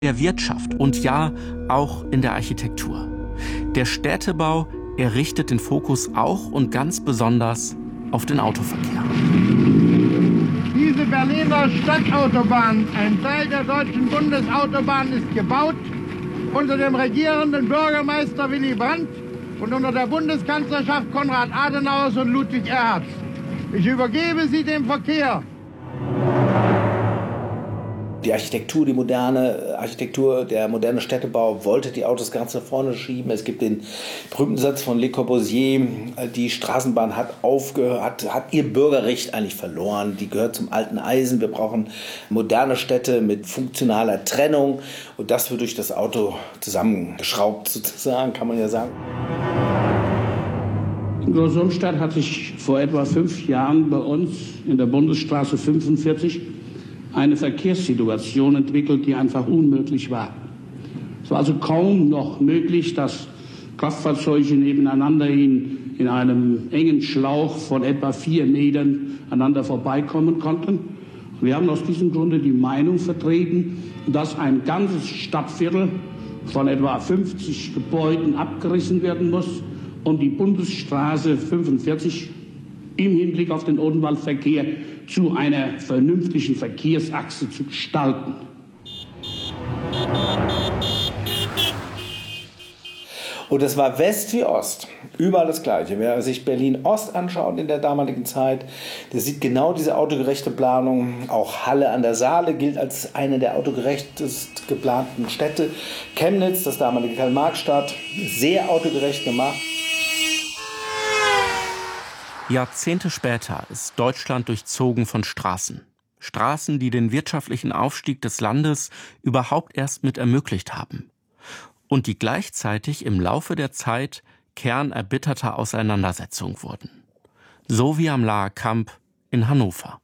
der Wirtschaft und ja, auch in der Architektur. Der Städtebau, er richtet den Fokus auch und ganz besonders auf den Autoverkehr. Diese Berliner Stadtautobahn, ein Teil der deutschen Bundesautobahn, ist gebaut unter dem regierenden Bürgermeister Willy Brandt und unter der Bundeskanzlerschaft Konrad Adenauers und Ludwig Erhard. Ich übergebe sie dem Verkehr. Die Architektur, die moderne Architektur, der moderne Städtebau wollte die Autos ganz nach vorne schieben. Es gibt den berühmten Satz von Le Corbusier, die Straßenbahn hat ihr Bürgerrecht eigentlich verloren. Die gehört zum alten Eisen. Wir brauchen moderne Städte mit funktionaler Trennung. Und das wird durch das Auto zusammengeschraubt, sozusagen, kann man ja sagen. In Groß-Ulmstadt hat sich vor etwa 5 Jahren bei uns in der Bundesstraße 45 eine Verkehrssituation entwickelt, die einfach unmöglich war. Es war also kaum noch möglich, dass Kraftfahrzeuge nebeneinander in einem engen Schlauch von etwa 4 Metern aneinander vorbeikommen konnten. Wir haben aus diesem Grunde die Meinung vertreten, dass ein ganzes Stadtviertel von etwa 50 Gebäuden abgerissen werden muss, um die Bundesstraße 45 im Hinblick auf den Odenwaldverkehr zu einer vernünftigen Verkehrsachse zu gestalten. Und es war West wie Ost, überall das Gleiche. Wer sich Berlin-Ost anschaut in der damaligen Zeit, der sieht genau diese autogerechte Planung. Auch Halle an der Saale gilt als eine der autogerechtest geplanten Städte. Chemnitz, das damalige Karl-Marx-Stadt, sehr autogerecht gemacht. Jahrzehnte später ist Deutschland durchzogen von Straßen. Straßen, die den wirtschaftlichen Aufstieg des Landes überhaupt erst mit ermöglicht haben. Und die gleichzeitig im Laufe der Zeit Kern erbitterter Auseinandersetzungen wurden. So wie am Laher Kamp in Hannover.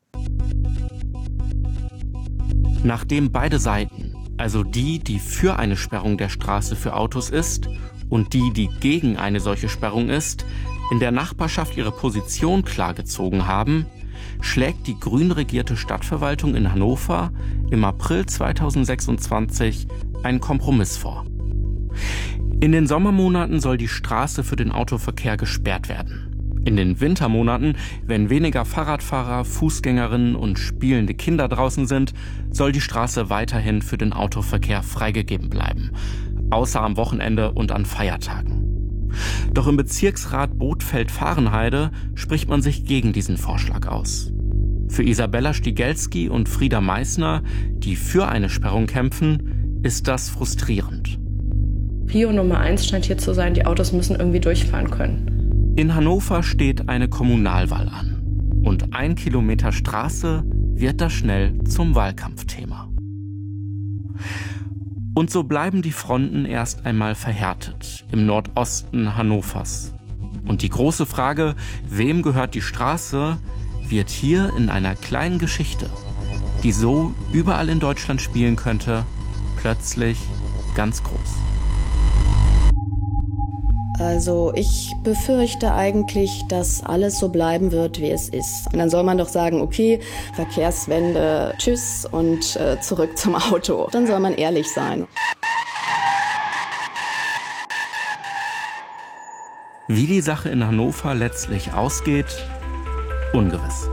Nachdem beide Seiten, also die für eine Sperrung der Straße für Autos ist und die gegen eine solche Sperrung ist, in der Nachbarschaft ihre Position klargezogen haben, schlägt die grün regierte Stadtverwaltung in Hannover im April 2026 einen Kompromiss vor. In den Sommermonaten soll die Straße für den Autoverkehr gesperrt werden. In den Wintermonaten, wenn weniger Fahrradfahrer, Fußgängerinnen und spielende Kinder draußen sind, soll die Straße weiterhin für den Autoverkehr freigegeben bleiben, außer am Wochenende und an Feiertagen. Doch im Bezirksrat Bothfeld-Fahrenheide spricht man sich gegen diesen Vorschlag aus. Für Isabella Stigelski und Frieda Meissner, die für eine Sperrung kämpfen, ist das frustrierend. Prio Nummer 1 scheint hier zu sein, die Autos müssen irgendwie durchfahren können. In Hannover steht eine Kommunalwahl an. Und 1 Kilometer Straße wird da schnell zum Wahlkampfthema. Und so bleiben die Fronten erst einmal verhärtet im Nordosten Hannovers. Und die große Frage, wem gehört die Straße, wird hier in einer kleinen Geschichte, die so überall in Deutschland spielen könnte, plötzlich ganz groß. Also ich befürchte eigentlich, dass alles so bleiben wird, wie es ist. Und dann soll man doch sagen, okay, Verkehrswende, tschüss und zurück zum Auto. Dann soll man ehrlich sein. Wie die Sache in Hannover letztlich ausgeht, ungewiss.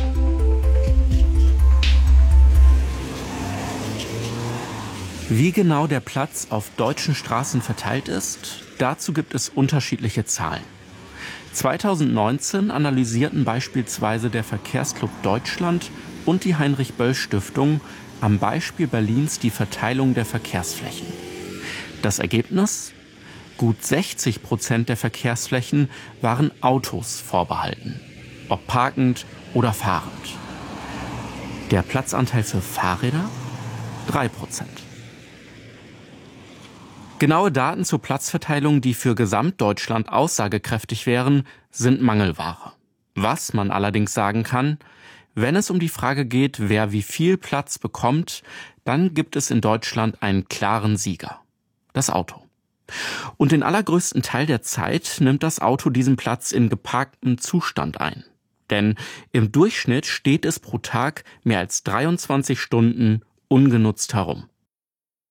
Wie genau der Platz auf deutschen Straßen verteilt ist, dazu gibt es unterschiedliche Zahlen. 2019 analysierten beispielsweise der Verkehrsclub Deutschland und die Heinrich-Böll-Stiftung am Beispiel Berlins die Verteilung der Verkehrsflächen. Das Ergebnis? Gut 60% der Verkehrsflächen waren Autos vorbehalten, ob parkend oder fahrend. Der Platzanteil für Fahrräder? 3%. Genaue Daten zur Platzverteilung, die für Gesamtdeutschland aussagekräftig wären, sind Mangelware. Was man allerdings sagen kann, wenn es um die Frage geht, wer wie viel Platz bekommt, dann gibt es in Deutschland einen klaren Sieger: das Auto. Und den allergrößten Teil der Zeit nimmt das Auto diesen Platz in geparktem Zustand ein. Denn im Durchschnitt steht es pro Tag mehr als 23 Stunden ungenutzt herum.